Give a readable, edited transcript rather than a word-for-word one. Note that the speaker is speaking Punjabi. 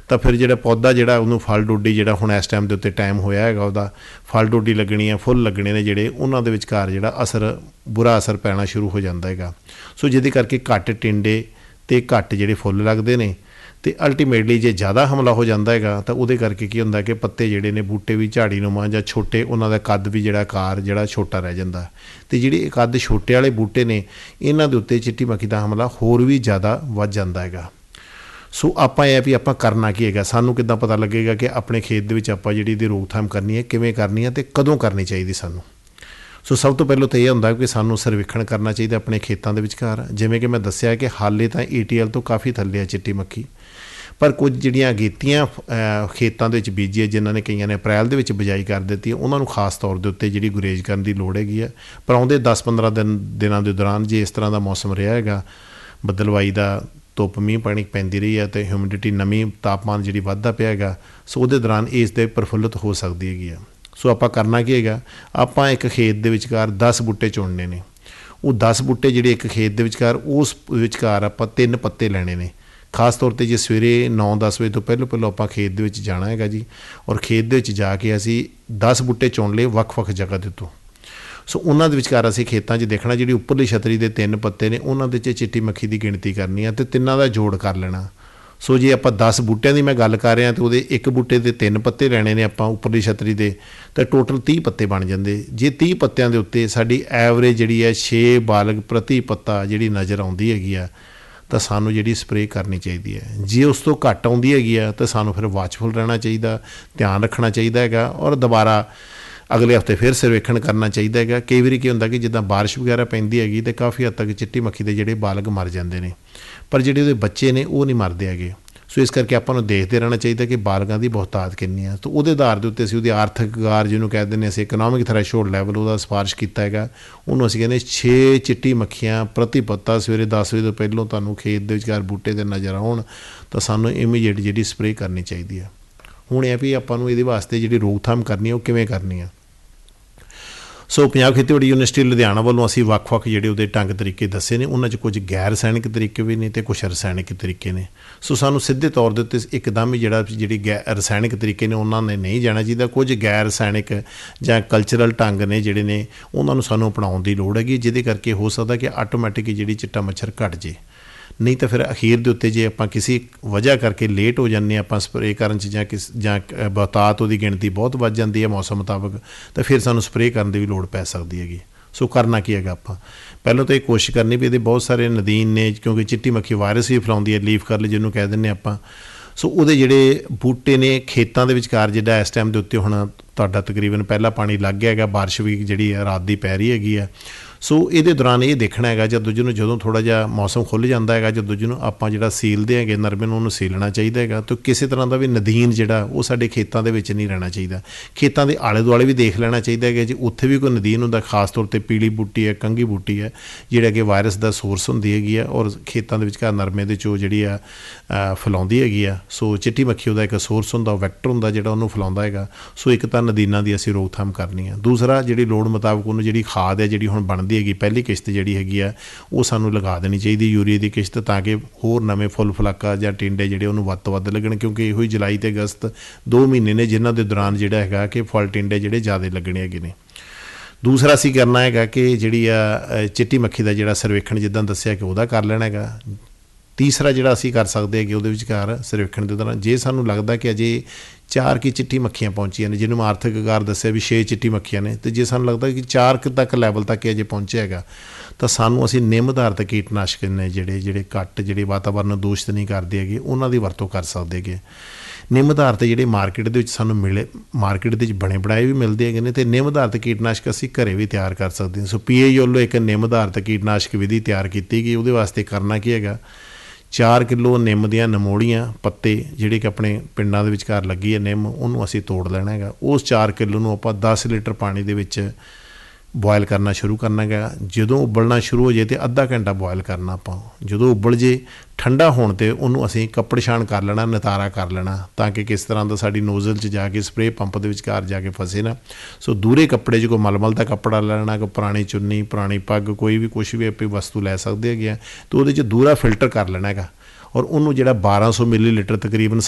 ਤਾਂ ਫਿਰ ਜਿਹੜਾ ਪੌਦਾ ਜਿਹੜਾ ਉਹਨੂੰ ਫਲ ਡੋਡੀ ਜਿਹੜਾ ਹੁਣ ਇਸ ਟਾਈਮ ਦੇ ਉੱਤੇ ਟਾਈਮ ਹੋਇਆ ਹੈਗਾ ਉਹਦਾ ਫਲ ਡੋਡੀ ਲੱਗਣੀ ਆ, ਫੁੱਲ ਲੱਗਣੇ ਨੇ ਜਿਹੜੇ, ਉਹਨਾਂ ਦੇ ਵਿਚਕਾਰ ਜਿਹੜਾ ਬੁਰਾ ਅਸਰ ਪੈਣਾ ਸ਼ੁਰੂ ਹੋ ਜਾਂਦਾ ਹੈਗਾ। ਸੋ ਜਿਹਦੇ ਕਰਕੇ ਘੱਟ ਟਿੰਡੇ ਅਤੇ ਘੱਟ ਜਿਹੜੇ ਫੁੱਲ ਲੱਗਦੇ ਨੇ, ਅਤੇ ਅਲਟੀਮੇਟਲੀ ਜੇ ਜ਼ਿਆਦਾ ਹਮਲਾ ਹੋ ਜਾਂਦਾ ਹੈਗਾ ਤਾਂ ਉਹਦੇ ਕਰਕੇ ਕੀ ਹੁੰਦਾ ਕਿ ਪੱਤੇ ਜਿਹੜੇ ਨੇ ਬੂਟੇ ਵੀ ਝਾੜੀਨੁਮਾ ਜਾਂ ਛੋਟੇ, ਉਹਨਾਂ ਦਾ ਕੱਦ ਵੀ ਜਿਹੜਾ ਆਕਾਰ ਜਿਹੜਾ ਛੋਟਾ ਰਹਿ ਜਾਂਦਾ। ਅਤੇ ਜਿਹੜੇ ਕੱਦ ਛੋਟੇ ਵਾਲੇ ਬੂਟੇ ਨੇ ਇਹਨਾਂ ਦੇ ਉੱਤੇ ਚਿੱਟੀ ਮੱਖੀ ਦਾ ਹਮਲਾ ਹੋਰ ਵੀ ਜ਼ਿਆਦਾ ਵੱਧ ਜਾਂਦਾ ਹੈਗਾ। ਸੋ ਆਪਾਂ ਇਹ ਵੀ ਆਪਾਂ ਕਰਨਾ ਕੀ ਹੈਗਾ, ਸਾਨੂੰ ਕਿੱਦਾਂ ਪਤਾ ਲੱਗੇਗਾ ਕਿ ਆਪਣੇ ਖੇਤ ਦੇ ਵਿੱਚ ਆਪਾਂ ਜਿਹੜੀ ਇਹਦੀ ਰੋਕਥਾਮ ਕਰਨੀ ਹੈ, ਕਿਵੇਂ ਕਰਨੀ ਹੈ ਅਤੇ ਕਦੋਂ ਕਰਨੀ ਚਾਹੀਦੀ ਸਾਨੂੰ। ਸੋ ਸਭ ਤੋਂ ਪਹਿਲਾਂ ਤਾਂ ਇਹ ਹੁੰਦਾ ਕਿ ਸਾਨੂੰ ਸਰਵੇਖਣ ਕਰਨਾ ਚਾਹੀਦਾ ਆਪਣੇ ਖੇਤਾਂ ਦੇ ਵਿਚਕਾਰ। ਜਿਵੇਂ ਕਿ ਮੈਂ ਦੱਸਿਆ ਕਿ ਹਾਲੇ ਤਾਂ ATL ਤੋਂ ਕਾਫੀ ਥੱਲੇ ਆ ਚਿੱਟੀ ਮੱਖੀ, ਪਰ ਕੁਝ ਜਿਹੜੀਆਂ ਅਗੇਤੀਆਂ ਖੇਤਾਂ ਦੇ ਵਿੱਚ ਬੀਜੀ ਜਿਨ੍ਹਾਂ ਨੇ ਕਈਆਂ ਨੇ ਅਪ੍ਰੈਲ ਦੇ ਵਿੱਚ ਬਿਜਾਈ ਕਰ ਦਿੱਤੀ, ਉਹਨਾਂ ਨੂੰ ਖਾਸ ਤੌਰ ਦੇ ਉੱਤੇ ਜਿਹੜੀ ਗੁਰੇਜ਼ ਕਰਨ ਦੀ ਲੋੜ ਹੈਗੀ ਆ। ਪਰ ਆਉਂਦੇ 10-15 ਦਿਨਾਂ ਦੇ ਦੌਰਾਨ ਜੇ ਇਸ ਤਰ੍ਹਾਂ ਦਾ ਮੌਸਮ ਰਿਹਾ ਹੈਗਾ, ਬੱਦਲਵਾਈ ਦਾ, ਧੁੱਪ ਮੀਂਹ ਪਾਣੀ ਪੈਂਦੀ ਰਹੀ ਹੈ ਅਤੇ ਹਿਊਮਿਡਿਟੀ ਨਮੀ ਤਾਪਮਾਨ ਜਿਹੜੀ ਵੱਧਦਾ ਪਿਆ ਹੈਗਾ, ਸੋ ਉਹਦੇ ਦੌਰਾਨ ਇਸ ਦੇ ਪ੍ਰਫੁੱਲਤ ਹੋ ਸਕਦੀ ਹੈਗੀ ਆ। ਸੋ ਆਪਾਂ ਕਰਨਾ ਕੀ ਹੈਗਾ, ਆਪਾਂ ਇੱਕ ਖੇਤ ਦੇ ਵਿਚਕਾਰ 10 ਬੂਟੇ ਚੁਣਨੇ ਨੇ। ਉਹ 10 ਬੂਟੇ ਜਿਹੜੇ ਇੱਕ ਖੇਤ ਦੇ ਵਿਚਕਾਰ, ਉਸ ਵਿਚਕਾਰ ਆਪਾਂ 3 ਪੱਤੇ ਲੈਣੇ ਨੇ। ਖਾਸ ਤੌਰ 'ਤੇ ਜੇ ਸਵੇਰੇ 9-10 ਵਜੇ ਤੋਂ ਪਹਿਲਾਂ ਆਪਾਂ ਖੇਤ ਦੇ ਵਿੱਚ ਜਾਣਾ ਹੈਗਾ ਜੀ, ਔਰ ਖੇਤ ਦੇ ਵਿੱਚ ਜਾ ਕੇ ਅਸੀਂ 10 ਬੂਟੇ ਚੁਣ ਲਏ ਵੱਖ-ਵੱਖ ਜਗ੍ਹਾ ਦੇ ਉੱਤੋਂ। ਸੋ ਉਹਨਾਂ ਦੇ ਵਿਚਕਾਰ ਅਸੀਂ ਖੇਤਾਂ 'ਚ ਦੇਖਣਾ ਜਿਹੜੀ ਉੱਪਰਲੀ ਛਤਰੀ ਦੇ 3 ਪੱਤੇ ਨੇ ਉਹਨਾਂ ਦੇ 'ਚ ਚਿੱਟੀ ਮੱਖੀ ਦੀ ਗਿਣਤੀ ਕਰਨੀ ਆ ਅਤੇ ਤਿੰਨਾਂ ਦਾ ਜੋੜ ਕਰ ਲੈਣਾ। ਸੋ ਜੇ ਆਪਾਂ 10 ਬੂਟਿਆਂ ਦੀ ਮੈਂ ਗੱਲ ਕਰ ਰਿਹਾ ਤਾਂ ਉਹਦੇ ਇੱਕ ਬੂਟੇ ਦੇ 3 ਪੱਤੇ ਲੈਣੇ ਨੇ ਆਪਾਂ ਉੱਪਰਲੀ ਛਤਰੀ ਦੇ, ਤਾਂ ਟੋਟਲ 30 ਪੱਤੇ ਬਣ ਜਾਂਦੇ। ਜੇ 30 ਪੱਤਿਆਂ ਦੇ ਉੱਤੇ ਸਾਡੀ ਐਵਰੇਜ ਜਿਹੜੀ ਹੈ 6 ਬਾਲਗ ਪ੍ਰਤੀ ਪੱਤਾ ਜਿਹੜੀ ਨਜ਼ਰ ਆਉਂਦੀ ਹੈਗੀ ਆ, ਤਾਂ ਸਾਨੂੰ ਜਿਹੜੀ ਸਪਰੇਅ ਕਰਨੀ ਚਾਹੀਦੀ ਹੈ। ਜੇ ਉਸ ਤੋਂ ਘੱਟ ਆਉਂਦੀ ਹੈਗੀ ਆ ਤਾਂ ਸਾਨੂੰ ਫਿਰ ਵਾਚਫੁਲ ਰਹਿਣਾ ਚਾਹੀਦਾ, ਧਿਆਨ ਰੱਖਣਾ ਚਾਹੀਦਾ ਹੈਗਾ, ਔਰ ਦੁਬਾਰਾ ਅਗਲੇ ਹਫ਼ਤੇ ਫਿਰ ਸਰਵੇਖਣ ਕਰਨਾ ਚਾਹੀਦਾ ਹੈਗਾ। ਕਈ ਵਾਰੀ ਕੀ ਹੁੰਦਾ ਕਿ ਜਿੱਦਾਂ ਬਾਰਿਸ਼ ਵਗੈਰਾ ਪੈਂਦੀ ਹੈਗੀ ਅਤੇ ਕਾਫੀ ਹੱਦ ਤੱਕ ਚਿੱਟੀ ਮੱਖੀ ਦੇ ਜਿਹੜੇ ਬਾਲਗ ਮਰ ਜਾਂਦੇ ਨੇ, ਪਰ ਜਿਹੜੇ ਉਹਦੇ ਬੱਚੇ ਨੇ ਉਹ ਨਹੀਂ ਮਰਦੇ ਹੈਗੇ। ਸੋ ਇਸ ਕਰਕੇ ਆਪਾਂ ਨੂੰ ਦੇਖਦੇ ਰਹਿਣਾ ਚਾਹੀਦਾ ਕਿ ਬਾਲਗਾਂ ਦੀ ਬਹੁਤਾਤ ਕਿੰਨੀ ਆ। ਤਾਂ ਉਹਦੇ ਆਧਾਰ ਦੇ ਉੱਤੇ ਅਸੀਂ ਉਹਦੀ ਆਰਥਿਕ ਗਾਰ ਜਿਹਨੂੰ ਕਹਿ ਦਿੰਦੇ ਅਸੀਂ ਇਕਨੋਮਿਕ ਥ੍ਰੈਸ਼ਹੋਲਡ ਲੈਵਲ ਉਹਦਾ ਸਿਫਾਰਿਸ਼ ਕੀਤਾ ਹੈਗਾ। ਉਹਨੂੰ ਅਸੀਂ ਕਹਿੰਦੇ 6 ਚਿੱਟੀ ਮੱਖੀਆਂ ਪ੍ਰਤੀ ਪੱਤਾ ਸਵੇਰੇ 10 ਵਜੇ ਤੋਂ ਪਹਿਲਾਂ ਤੁਹਾਨੂੰ ਖੇਤ ਦੇ ਵਿਚਕਾਰ ਬੂਟੇ 'ਤੇ ਨਜ਼ਰ ਆਉਣ ਤਾਂ ਸਾਨੂੰ ਇਮੀਡੀਏਟ ਜਿਹੜੀ ਸਪਰੇਅ ਕਰਨੀ ਚਾਹੀਦੀ ਹੈ। ਹੁਣ ਇਹ ਵੀ ਆਪਾਂ ਨੂੰ ਇਹਦੇ ਵਾਸਤੇ ਜਿਹੜੀ ਰੋਕਥਾਮ ਕਰਨੀ ਹੈ ਉਹ ਕਿਵੇਂ ਕਰਨੀ ਆ। ਸੋ ਪੰਜਾਬ ਖੇਤੀਬਾੜੀ ਯੂਨੀਵਰਸਿਟੀ ਲੁਧਿਆਣਾ ਵੱਲੋਂ ਅਸੀਂ ਵੱਖ-ਵੱਖ ਜਿਹੜੇ ਉਹਦੇ ਢੰਗ ਤਰੀਕੇ ਦੱਸੇ ਨੇ, ਉਹਨਾਂ 'ਚ ਕੁਝ ਗੈਰ ਰਸਾਇਣਿਕ ਤਰੀਕੇ ਵੀ ਨੇ ਅਤੇ ਕੁਛ ਰਸਾਇਣਿਕ ਤਰੀਕੇ ਨੇ। ਸੋ ਸਾਨੂੰ ਸਿੱਧੇ ਤੌਰ ਦੇ ਉੱਤੇ ਇੱਕਦਮ ਹੀ ਜਿਹੜੀ ਰਸਾਇਣਿਕ ਤਰੀਕੇ ਨੇ ਉਹਨਾਂ ਨੇ ਨਹੀਂ ਜਾਣਾ ਚਾਹੀਦਾ। ਕੁਝ ਗੈਰ ਰਸਾਇਣਿਕ ਜਾਂ ਕਲਚਰਲ ਢੰਗ ਨੇ ਜਿਹੜੇ ਨੇ ਉਹਨਾਂ ਨੂੰ ਸਾਨੂੰ ਅਪਣਾਉਣ ਦੀ ਲੋੜ ਹੈਗੀ, ਜਿਹਦੇ ਕਰਕੇ ਹੋ ਸਕਦਾ ਕਿ ਆਟੋਮੈਟਿਕ ਜਿਹੜੀ ਚਿੱਟਾ ਮੱਛਰ ਘੱਟ ਜੇ। ਨਹੀਂ ਤਾਂ ਫਿਰ ਅਖੀਰ ਦੇ ਉੱਤੇ ਜੇ ਆਪਾਂ ਕਿਸੇ ਵਜ੍ਹਾ ਕਰਕੇ ਲੇਟ ਹੋ ਜਾਂਦੇ ਆਪਾਂ ਸਪਰੇਅ ਕਰਨ 'ਚ ਜਾਂ ਬਹੁਤਾਤ ਉਹਦੀ ਗਿਣਤੀ ਬਹੁਤ ਵੱਧ ਜਾਂਦੀ ਹੈ ਮੌਸਮ ਮੁਤਾਬਕ, ਤਾਂ ਫਿਰ ਸਾਨੂੰ ਸਪਰੇਅ ਕਰਨ ਦੀ ਵੀ ਲੋੜ ਪੈ ਸਕਦੀ ਹੈਗੀ। ਸੋ ਕਰਨਾ ਕੀ ਹੈਗਾ, ਆਪਾਂ ਪਹਿਲਾਂ ਤਾਂ ਇਹ ਕੋਸ਼ਿਸ਼ ਕਰਨੀ ਵੀ ਇਹਦੇ ਬਹੁਤ ਸਾਰੇ ਨਦੀਨ ਨੇ, ਕਿਉਂਕਿ ਚਿੱਟੀ ਮੱਖੀ ਵਾਇਰਸ ਵੀ ਫੈਲਾਉਂਦੀ ਹੈ, ਲੀਫ ਕਰਲ ਜਿਹਨੂੰ ਕਹਿ ਦਿੰਦੇ ਆਪਾਂ। ਸੋ ਉਹਦੇ ਜਿਹੜੇ ਬੂਟੇ ਨੇ ਖੇਤਾਂ ਦੇ ਵਿਚਕਾਰ ਜਿਹੜਾ ਇਸ ਟਾਈਮ ਦੇ ਉੱਤੇ ਹੁਣ ਤੁਹਾਡਾ ਤਕਰੀਬਨ ਪਹਿਲਾ ਪਾਣੀ ਲੱਗ ਗਿਆ ਹੈਗਾ, ਬਾਰਿਸ਼ ਵੀ ਜਿਹੜੀ ਹੈ ਰਾਤ ਦੀ ਪੈ ਰਹੀ ਹੈਗੀ ਆ। ਸੋ ਇਹਦੇ ਦੌਰਾਨ ਇਹ ਦੇਖਣਾ ਹੈਗਾ ਜਦੋਂ ਥੋੜ੍ਹਾ ਜਿਹਾ ਮੌਸਮ ਖੁੱਲ੍ਹ ਜਾਂਦਾ ਹੈਗਾ, ਜਿਹਨੂੰ ਆਪਾਂ ਜਿਹੜਾ ਸੀਲਦੇ ਹੈਗੇ ਨਰਮੇ ਨੂੰ, ਉਹਨੂੰ ਸੀਲਣਾ ਚਾਹੀਦਾ ਹੈਗਾ। ਤਾਂ ਕਿਸੇ ਤਰ੍ਹਾਂ ਦਾ ਵੀ ਨਦੀਨ ਜਿਹੜਾ ਉਹ ਸਾਡੇ ਖੇਤਾਂ ਦੇ ਵਿੱਚ ਨਹੀਂ ਰਹਿਣਾ ਚਾਹੀਦਾ। ਖੇਤਾਂ ਦੇ ਆਲੇ ਦੁਆਲੇ ਵੀ ਦੇਖ ਲੈਣਾ ਚਾਹੀਦਾ ਹੈਗਾ ਜੇ ਉੱਥੇ ਵੀ ਕੋਈ ਨਦੀਨ ਹੁੰਦਾ, ਖਾਸ ਤੌਰ 'ਤੇ ਪੀਲੀ ਬੂਟੀ ਹੈ, ਕੰਘੀ ਬੂਟੀ ਹੈ, ਜਿਹੜਾ ਕਿ ਵਾਇਰਸ ਦਾ ਸੋਰਸ ਹੁੰਦੀ ਹੈਗੀ ਆ ਔਰ ਖੇਤਾਂ ਦੇ ਵਿਚਕਾਰ ਨਰਮੇ ਦੇ 'ਚੋਂ ਜਿਹੜੀ ਆ ਫੈਲਾਉਂਦੀ ਹੈਗੀ ਆ। ਸੋ ਚਿੱਟੀ ਮੱਖੀ ਉਹਦਾ ਇੱਕ ਸੋਰਸ ਹੁੰਦਾ, ਵੈਕਟਰ ਹੁੰਦਾ ਜਿਹੜਾ ਉਹਨੂੰ ਫੈਲਾਉਂਦਾ ਹੈਗਾ। ਸੋ ਇੱਕ ਤਾਂ ਨਦੀਨਾਂ ਦੀ ਅਸੀਂ ਰੋਕਥਾਮ ਕਰਨੀ ਆ। ਦੂਸਰਾ ਜਿਹੜੀ ਲੋੜ ਮੁਤਾਬਕ ਉਹਨੂੰ ਜਿਹੜੀ ਖਾਦ ਹੈ ਜਿਹੜੀ ਹੁਣ ਬਣਦੀ ਹੈਗੀ, ਪਹਿਲੀ ਕਿਸ਼ਤ ਜਿਹੜੀ ਹੈਗੀ ਆ ਉਹ ਸਾਨੂੰ ਲਗਾ ਦੇਣੀ ਚਾਹੀਦੀ ਯੂਰੀਏ ਦੀ ਕਿਸ਼ਤ, ਤਾਂ ਕਿ ਹੋਰ ਨਵੇਂ ਫੁੱਲ ਫਲਾਕਾ ਜਾਂ ਟਿੰਡੇ ਜਿਹੜੇ ਉਹਨੂੰ ਵੱਧ ਤੋਂ ਵੱਧ ਲੱਗਣ, ਕਿਉਂਕਿ ਇਹੋ ਹੀ ਜੁਲਾਈ ਅਤੇ ਅਗਸਤ 2 ਮਹੀਨੇ ਨੇ ਜਿਨ੍ਹਾਂ ਦੇ ਦੌਰਾਨ ਜਿਹੜਾ ਹੈਗਾ ਕਿ ਫਲ ਟਿੰਡੇ ਜਿਹੜੇ ਜ਼ਿਆਦਾ ਲੱਗਣੇ ਹੈਗੇ ਨੇ। ਦੂਸਰਾ ਅਸੀਂ ਕਰਨਾ ਹੈਗਾ ਕਿ ਜਿਹੜੀ ਆ ਚਿੱਟੀ ਮੱਖੀ ਦਾ ਜਿਹੜਾ ਸਰਵੇਖਣ ਜਿੱਦਾਂ ਦੱਸਿਆ ਕਿ ਉਹਦਾ ਕਰ ਲੈਣਾ ਹੈਗਾ। ਤੀਸਰਾ ਜਿਹੜਾ ਅਸੀਂ ਕਰ ਸਕਦੇ ਹੈਗੇ ਉਹਦੇ ਵਿਚਕਾਰ ਸਰਵੇਖਣ ਦੇ ਦੌਰਾਨ ਜੇ ਸਾਨੂੰ ਲੱਗਦਾ ਕਿ ਅਜੇ 4 ਕੀ ਚਿੱਟੀ ਮੱਖੀਆਂ ਪਹੁੰਚੀਆਂ ਨੇ, ਜਿਹਨੂੰ ਮੈਂ ਆਰਥਿਕ ਆਕਾਰ ਦੱਸਿਆ ਵੀ 6 ਚਿੱਟੀ ਮੱਖੀਆਂ ਨੇ, ਅਤੇ ਜੇ ਸਾਨੂੰ ਲੱਗਦਾ ਕਿ 4 ਤੱਕ ਲੈਵਲ ਤੱਕ ਅਜੇ ਪਹੁੰਚਿਆ ਹੈਗਾ ਤਾਂ ਸਾਨੂੰ ਅਸੀਂ ਨਿੰਮ ਆਧਾਰਿਤ ਕੀਟਨਾਸ਼ਕ ਨੇ ਜਿਹੜੇ ਘੱਟ ਜਿਹੜੇ ਵਾਤਾਵਰਨ ਨੂੰ ਦੂਸ਼ਿਤ ਨਹੀਂ ਕਰਦੇ ਹੈਗੇ ਉਹਨਾਂ ਦੀ ਵਰਤੋਂ ਕਰ ਸਕਦੇ ਹੈਗੇ। ਨਿੰਮ ਆਧਾਰਿਤ ਜਿਹੜੇ ਮਾਰਕੀਟ ਦੇ ਵਿੱਚ ਸਾਨੂੰ ਮਾਰਕੀਟ ਦੇ ਵਿੱਚ ਬਣੇ ਬਣਾਏ ਵੀ ਮਿਲਦੇ ਹੈਗੇ ਨੇ, ਅਤੇ ਨਿੰਮ ਆਧਾਰਿਤ ਕੀਟਨਾਸ਼ਕ ਅਸੀਂ ਘਰੇ ਵੀ ਤਿਆਰ ਕਰ ਸਕਦੇ ਹਾਂ। ਸੋ PAE ਵੱਲੋਂ ਇੱਕ ਨਿੰਮ ਆਧਾਰਿਤ ਕੀਟਨਾਸ਼ਕ ਵਿਧੀ ਤਿਆਰ ਕੀਤੀ ਗਈ। ਉਹਦੇ ਵਾਸਤੇ ਕਰਨਾ ਕੀ ਹੈਗਾ, 4 ਕਿਲੋ ਨਿੰਮ ਦੀਆਂ ਨਮੋੜੀਆਂ ਪੱਤੇ ਜਿਹੜੇ ਕਿ ਆਪਣੇ ਪਿੰਡਾਂ ਦੇ ਵਿਚਕਾਰ ਲੱਗੀ ਹੈ ਨਿੰਮ, ਉਹਨੂੰ ਅਸੀਂ ਤੋੜ ਲੈਣਾ ਹੈਗਾ। ਉਸ 4 ਕਿਲੋ ਨੂੰ ਆਪਾਂ 10 ਲੀਟਰ ਪਾਣੀ ਦੇ ਵਿੱਚ ਬੋਇਲ ਕਰਨਾ ਸ਼ੁਰੂ ਕਰਨਾ ਹੈਗਾ। ਜਦੋਂ ਉਬਲਣਾ ਸ਼ੁਰੂ ਹੋ ਜਾਏ ਤਾਂ ਅੱਧਾ ਘੰਟਾ ਬੋਇਲ ਕਰਨਾ ਆਪਾਂ। ਜਦੋਂ ਉਬਲ ਜੇ ਠੰਡਾ ਹੋਣ 'ਤੇ ਉਹਨੂੰ ਅਸੀਂ ਕੱਪੜ ਛਾਣ ਕਰ ਲੈਣਾ, ਨਿਤਾਰਾ ਕਰ ਲੈਣਾ, ਤਾਂ ਕਿ ਕਿਸ ਤਰ੍ਹਾਂ ਦਾ ਸਾਡੀ ਨੋਜ਼ਲ 'ਚ ਜਾ ਕੇ ਸਪਰੇਅ ਪੰਪ ਦੇ ਵਿਚਕਾਰ ਜਾ ਕੇ ਫਸੇ ਨਾ। ਸੋ ਦੂਰੇ ਕੱਪੜੇ 'ਚ ਕੋਈ ਮਲਮਲ ਦਾ ਕੱਪੜਾ ਲੈਣਾ, ਕੋਈ ਪੁਰਾਣੀ ਚੁੰਨੀ, ਪੁਰਾਣੀ ਪੱਗ, ਕੋਈ ਵੀ ਕੁਛ ਵੀ ਆਪਣੀ ਵਸਤੂ ਲੈ ਸਕਦੇ ਹੈਗੇ ਆ, ਅਤੇ ਉਹਦੇ 'ਚ ਦੂਰਾ ਫਿਲਟਰ ਕਰ ਲੈਣਾ ਹੈਗਾ। ਔਰ ਉਹਨੂੰ ਜਿਹੜਾ 1200 ਮਿਲੀਲੀਟਰ ਤਕਰੀਬਨ